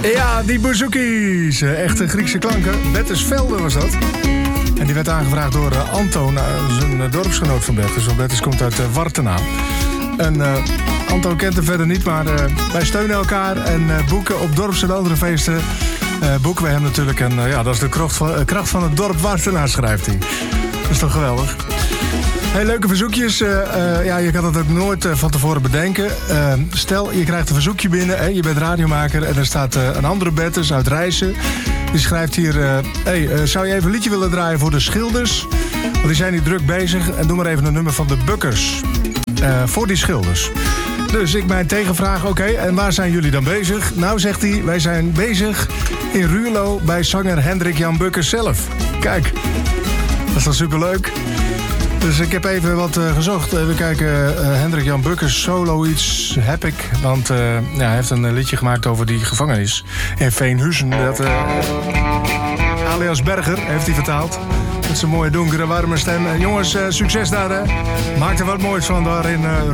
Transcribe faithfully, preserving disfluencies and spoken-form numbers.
Ja, die bouzouki's. Echte Griekse klanken. Bertus Velde was dat. En die werd aangevraagd door uh, Anton, uh, zijn uh, dorpsgenoot van Bertus. Want Bertus komt uit uh, Wartena. En uh, Anton kent hem verder niet, maar uh, wij steunen elkaar. En uh, boeken op dorps- en andere feesten uh, boeken wij hem natuurlijk. En uh, ja, dat is de kracht van, uh, kracht van het dorp Wartena, schrijft hij. Dat is toch geweldig. Hey, leuke verzoekjes. Uh, uh, ja, je kan dat ook nooit uh, van tevoren bedenken. Uh, stel, je krijgt een verzoekje binnen. Hè, je bent radiomaker en er staat uh, een andere Bertus uit Rijssen. Die schrijft hier... Uh, hey, uh, zou je even een liedje willen draaien voor de Schilders? Want die zijn hier druk bezig. En doe maar even een nummer van de Bukkers. Uh, voor die Schilders. Dus ik mijn tegenvraag, oké, okay, en waar zijn jullie dan bezig? Nou, zegt hij, wij zijn bezig in Ruurlo bij zanger Hendrik Jan Bukkers zelf. Kijk, dat is dan superleuk. Dus ik heb even wat uh, gezocht. Even kijken, uh, Hendrik Jan Bukkers, solo iets heb ik. Want uh, ja, hij heeft een liedje gemaakt over die gevangenis in Veenhuizen. Dat, uh, alias Berger heeft hij vertaald. Met zijn mooie donkere warme stem. Uh, jongens, uh, succes daar, hè. Maak er wat moois van daar in uh,